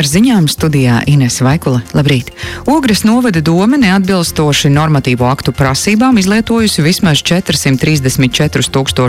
Ar ziņām studijā Ines Vaikula. Labrīt! Ogres novada dome neatbilstoši normatīvo aktu prasībām izlietojusi vismaz 434